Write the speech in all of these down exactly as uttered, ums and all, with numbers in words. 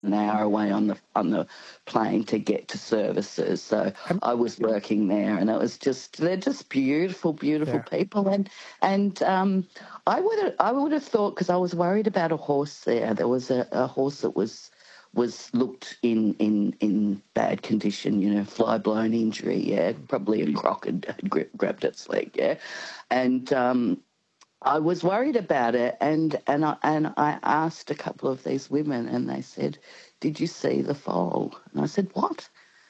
an hour away on the on the plane to get to services. So I was working there, and it was just they're just beautiful, beautiful Yeah. people. And and um, I would have I would have thought, because I was worried about a horse there. There was a, a horse that was was looked in, in in bad condition, you know, fly blown injury. Yeah, probably a croc had, had gra- grabbed its leg. Yeah, and. Um, I was worried about it, and and I and I asked a couple of these women, and they said, "Did you see the foal?" And I said, "What?"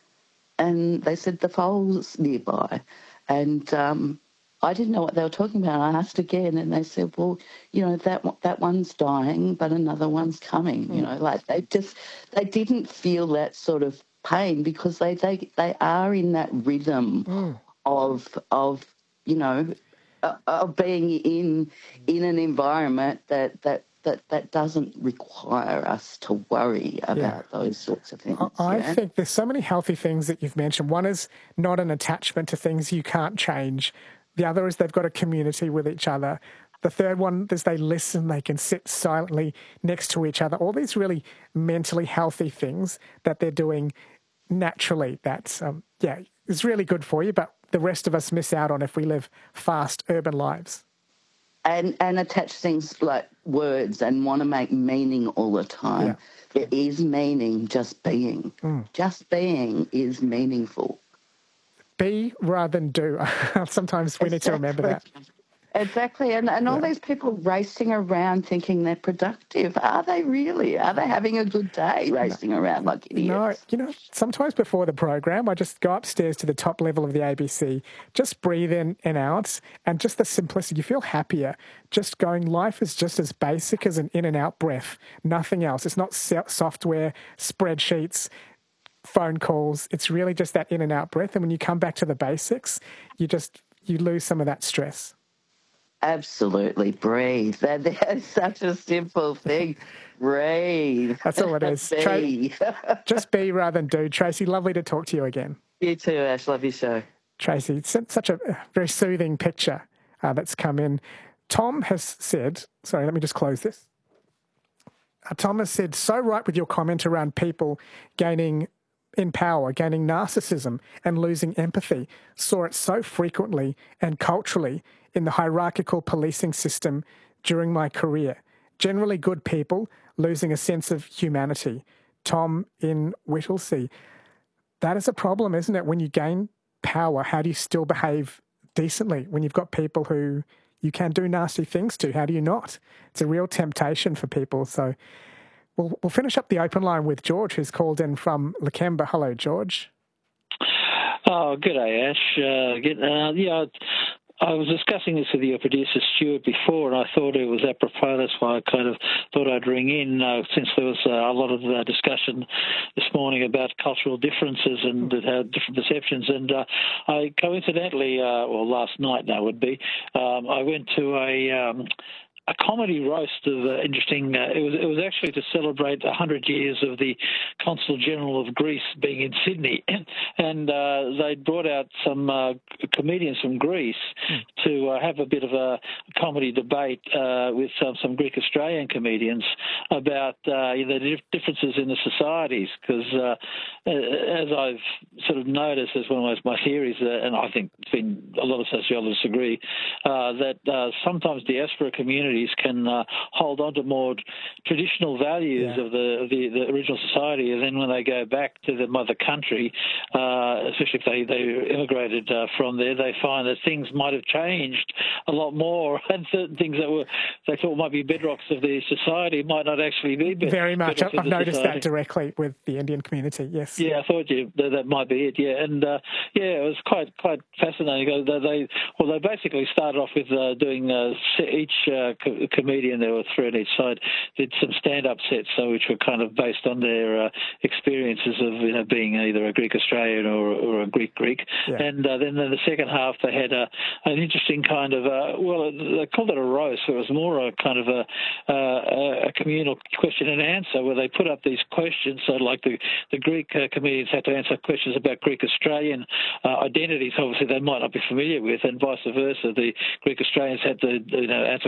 And they said, "The foal's nearby," and um, I didn't know what they were talking about. I asked again, and they said, "Well, you know, that that one's dying, but another one's coming." Mm. You know, like they just they didn't feel that sort of pain, because they they they are in that rhythm mm. of of you know. Uh, of being in in an environment that that that that doesn't require us to worry about yeah. those sorts of things. I yeah? think there's so many healthy things that you've mentioned. One is not an attachment to things you can't change. The other is they've got a community with each other. The third one is they listen, they can sit silently next to each other. All these really mentally healthy things that they're doing naturally. That's, um, yeah, is really good for you, but the rest of us miss out on if we live fast urban lives. And and attach things like words and want to make meaning all the time. Yeah. There is meaning just being. Mm. Just being is meaningful. Be rather than do. Sometimes we exactly. need to remember that. Exactly. And and all yeah. these people racing around thinking they're productive. Are they really? Are they having a good day racing no. around like idiots? No. You know, sometimes before the program, I just go upstairs to the top level of the A B C, just breathe in and out, and just the simplicity. You feel happier. Just going, life is just as basic as an in and out breath. Nothing else. It's not software, spreadsheets, phone calls. It's really just that in and out breath. And when you come back to the basics, you just, you lose some of that stress. Absolutely. Breathe. That, that's such a simple thing. Breathe. That's all it is. Be. Tra- just be rather than do. Tracy, lovely to talk to you again. You too, Ash. Love your show. Tracy, it's such a very soothing picture uh, that's come in. Tom has said, sorry, let me just close this. Uh, Tom has said, so right with your comment around people gaining in power, gaining narcissism and losing empathy. Saw it so frequently and culturally in the hierarchical policing system during my career. Generally good people losing a sense of humanity. Tom in Whittlesea. That is a problem, isn't it? When you gain power, how do you still behave decently when you've got people who you can do nasty things to? How do you not? It's a real temptation for people. So we'll, we'll finish up the open line with George, who's called in from Lakemba. Hello, George. Oh, good day, Ash. Uh, good, uh, yeah, I was discussing this with your producer, Stuart, before, and I thought it was apropos. That's why I kind of thought I'd ring in, uh, since there was uh, a lot of uh, discussion this morning about cultural differences and uh, different perceptions. And uh, I coincidentally, uh, well, last night that would be, um, I went to a... Um, a comedy roast of uh, interesting. Uh, it was it was actually to celebrate a hundred years of the Consul General of Greece being in Sydney, and uh, they brought out some uh, comedians from Greece mm. to uh, have a bit of a comedy debate uh, with some, some Greek Australian comedians about uh, the differences in the societies. Because uh, as I've sort of noticed, as one of my theories, uh, and I think it's been a lot of sociologists agree uh, that uh, sometimes diaspora communities can uh, hold on to more traditional values yeah. of the, the the original society, and then when they go back to the mother country, uh, especially if they, they immigrated uh, from there, they find that things might have changed a lot more, and certain things that were they thought might be bedrocks of the society might not actually be bed- very much. I've noticed society. that directly with the Indian community. Yes. Yeah, I thought you that, that might be it. Yeah, and uh, yeah, it was quite quite fascinating. They, they well, they basically started off with uh, doing uh, each. Uh, comedian, there were three on each side, did some stand-up sets, so which were kind of based on their uh, experiences of you know being either a Greek Australian or, or a Greek Greek. Yeah. And uh, then in the second half, they had a, an interesting kind of uh, well, they called it a roast. It was more a kind of a, uh, a communal question and answer where they put up these questions. So like the the Greek uh, comedians had to answer questions about Greek Australian uh, identities. Obviously, they might not be familiar with, and vice versa. The Greek Australians had to you know answer questions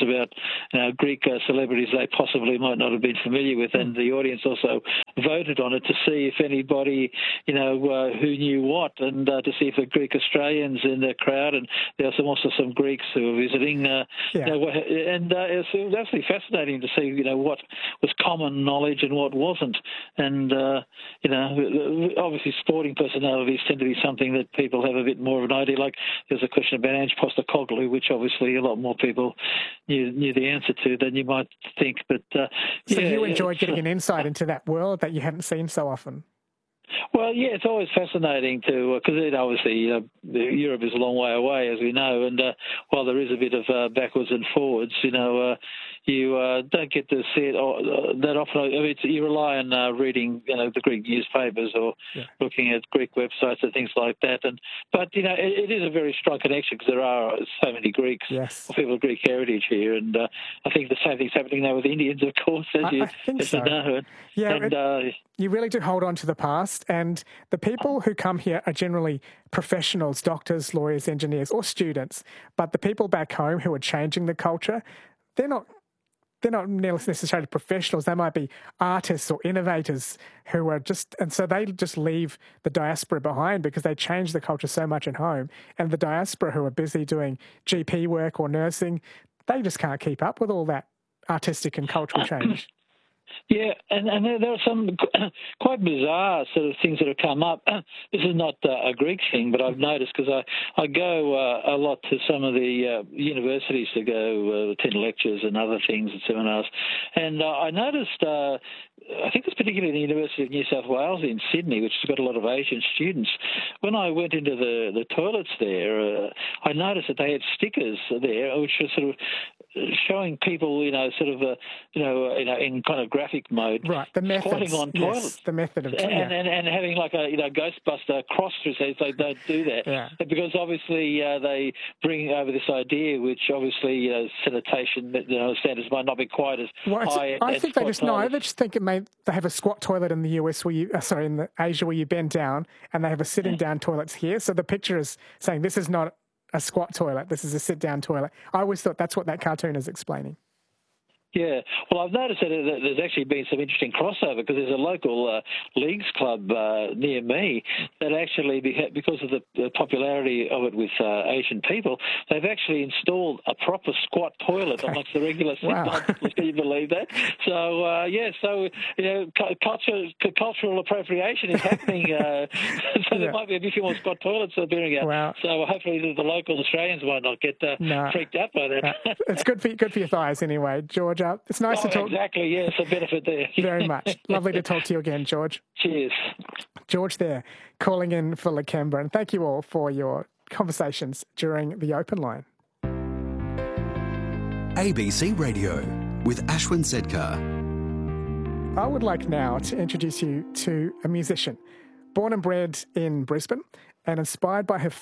about you know, Greek uh, celebrities they possibly might not have been familiar with, and the audience also voted on it to see if anybody, you know, uh, who knew what, and uh, to see if the Greek Australians in the crowd, and there were some, also some Greeks who were visiting, uh, yeah. you know, and uh, it was absolutely fascinating to see, you know, what was common knowledge and what wasn't, and uh, you know, obviously sporting personalities tend to be something that people have a bit more of an idea. Like there's a question about Ange Postecoglou, which obviously a lot more people knew, knew the answer to than you might think. But uh, so yeah, you enjoyed getting uh, an insight into that world that you hadn't seen so often. Well, yeah, it's always fascinating to because uh, obviously you know, Europe is a long way away, as we know, and uh, while there is a bit of uh, backwards and forwards, you know, uh, you uh, don't get to see it uh, that often. I mean, it's, you rely on uh, reading, you know, the Greek newspapers or yeah. looking at Greek websites and things like that. And but you know, it, it is a very strong connection because there are so many Greeks, yes. people of Greek heritage here, and uh, I think the same thing's happening now with Indians, of course, as I, you, I think as so. you know. Yeah. And, it, uh, you really do hold on to the past, and the people who come here are generally professionals, doctors, lawyers, engineers, or students. But the people back home who are changing the culture, they're not they're not necessarily professionals. They might be artists or innovators who are just, and so they just leave the diaspora behind because they change the culture so much at home. And the diaspora who are busy doing G P work or nursing, they just can't keep up with all that artistic and cultural change. Yeah, and, and there, there are some quite bizarre sort of things that have come up. This is not uh, a Greek thing, but I've noticed because I, I go uh, a lot to some of the uh, universities to go uh, attend lectures and other things and seminars. And uh, I noticed, uh, I think it's particularly the University of New South Wales in Sydney, which has got a lot of Asian students. When I went into the, the toilets there, uh, I noticed that they had stickers there which were sort of showing people, you know, sort of, uh, you know, you know, in kind of graphic mode, right? The methods, on yes, toilets, the method of, and, yeah. and, and and having like a you know Ghostbuster cross through, so they don't do that, yeah. because obviously uh, they bring over this idea, which obviously you know sanitation you know, standards might not be quite as well, high. I at, think at they just toilets. no, they just think it may. They have a squat toilet in the U S where you, uh, sorry, in the Asia where you bend down, and they have a sitting yeah. down toilets here. So the picture is saying this is not a squat toilet. This is a sit down toilet. I always thought that's what that cartoon is explaining. Yeah, well, I've noticed that there's actually been some interesting crossover because there's a local uh, leagues club uh, near me that actually, because of the, the popularity of it with uh, Asian people, they've actually installed a proper squat toilet okay. amongst the regular wow. sit-downs. Can you believe that? So, uh, yeah, so, you know, culture, cultural appropriation is happening. Uh, so yeah. there might be a few more squat toilets appearing out. Wow. So hopefully the, the local Australians might not get uh, no. freaked out by that. No. It's good for, good for your thighs anyway, George. Uh, it's nice oh, to talk. Exactly, yes, a benefit there. Very much. Lovely to talk to you again, George. Cheers. George there, calling in for Lakembra. And thank you all for your conversations during the open line. A B C Radio with Ashwin Sedkar. I would like now to introduce you to a musician born and bred in Brisbane and inspired by her